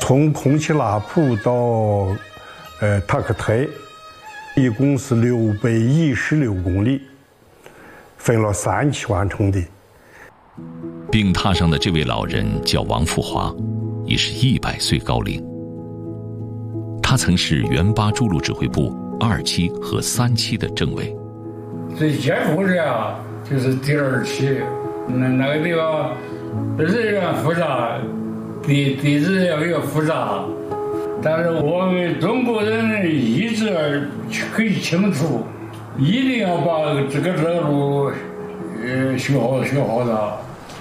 从空气拉普到塔克台，一共是616公里，分了3期完成的。 病榻上的这位老人叫王富华，已是100岁高龄。他曾是原8筑路指挥部2期和3期的政委。 最接触的啊，就是第2期，那个地方人员复杂，地质也复杂，但是我们中国人的意志很清楚，一定要把这个路修好的。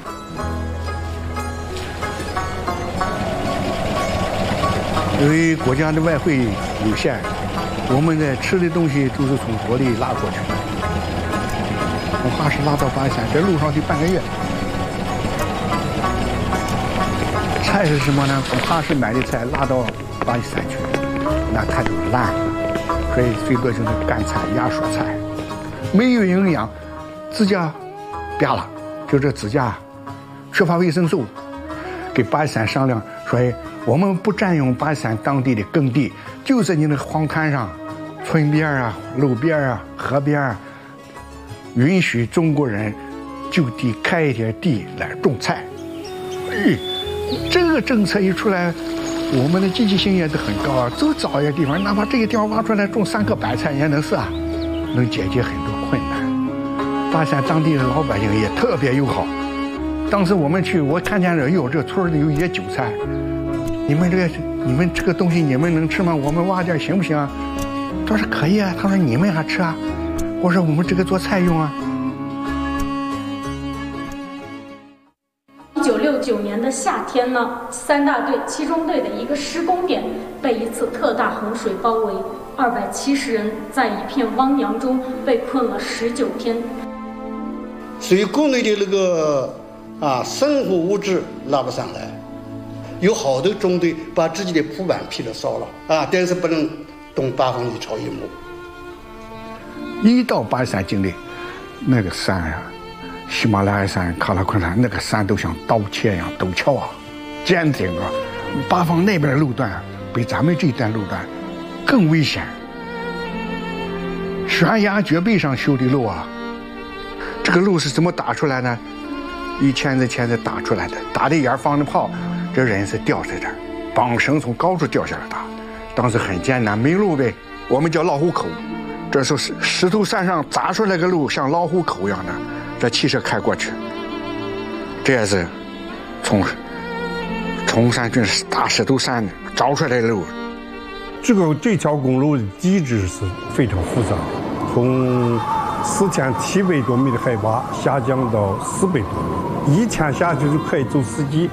因为国家的外汇有限，我们的吃的东西都是从国内拉过去的，从哈市拉到巴山，这路上就半个月。菜是什么呢？从哈市买的菜拉到巴山去，那菜都烂了，所以最多就是干菜、压蔬菜，没有营养，指甲瘪了，就这指甲缺乏维生素。给巴山商量说，我们不占用巴山当地的耕地，就是你那个荒滩上、村边啊、路边啊、河边啊，允许中国人就地开一点地来种菜。这个政策一出来，我们的积极性也都很高啊。就找一个地方，哪怕这个地方挖出来种3棵白菜也能是啊，能解决很多困难。巴山当地的老百姓也特别友好。当时我们去，我看见这村里有野韭菜，你们这个东西你们能吃吗？我们挖点行不行啊？他说可以啊。他说你们还吃啊？我说我们这个做菜用啊。 1969年的夏天呢，3大队7中队的一个施工点被一次特大洪水包围，270人在一片汪洋中被困了19天。 所以国内的那个生活物质拿不上来，有好多中队把自己的铺板皮都烧了但是不能动八方一朝一暮。 一到巴山境内，那个山啊，喜马拉雅山、喀拉昆山，那个山都像刀切一样，陡峭啊，尖顶啊，八方那边的路段比咱们这一段路段更危险。悬崖绝壁上修的路啊，这个路是怎么打出来呢？一钳子打出来的，打的眼放的炮，这人是吊在这儿，绑绳从高处掉下来打，当时很艰难，没路呗，我们叫老虎口。这是石头山上砸出来个路，像老虎口一样的，这汽车开过去。这也是从崇山峻大石头山凿出来的路。 这条公路的地质是非常复杂，从4700多米的海拔下降到400多米，一天下去就可以走4级。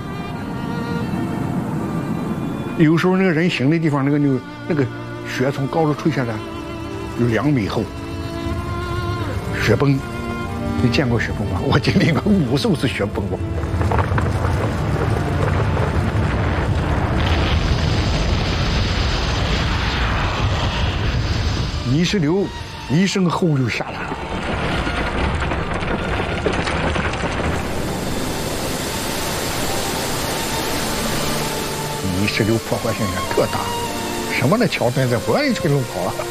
有时候那个人行的地方，那个雪从高处吹下来，有2米厚，雪崩。你见过雪崩吗？我经历过无数次雪崩过。泥石流一声吼就下来了。泥石流破坏性也特大，什么的桥墩子不愿意吹路跑了，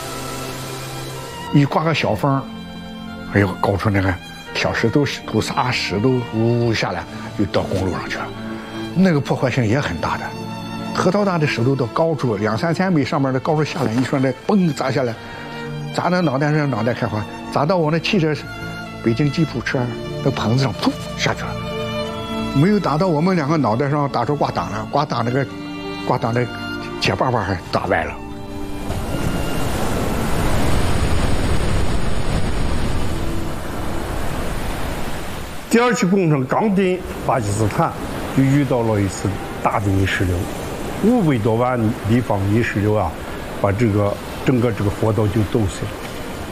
一刮个小风，哎呦，高处那个小石头、土沙、石头呜下来，就到公路上去了，那个破坏性也很大的。核桃大的石头到高处2-3千米上面的高处下来，一说那嘣砸下来，砸到脑袋上，脑袋开花，砸到我那汽车北京吉普车那棚子上，噗下去了。没有打到我们2个脑袋上，打出挂档了，挂档的铁把把还打歪了。 第2期工程刚进巴基斯坦，就遇到了一次大的泥石流，500多万立方泥石流啊，把整个这个坡道就堵死了，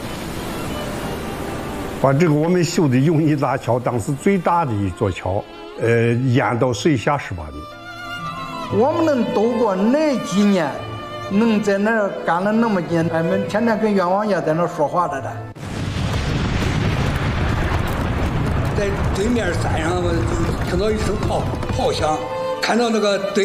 把这个我们修的永义大桥，当时最大的一座桥，淹到水下18米。 我们能度过那几年，能在那儿干了那么几年，俺们天天跟阎王爷在那说话的。 在对面山上，我就听到一声炮响，看到那个对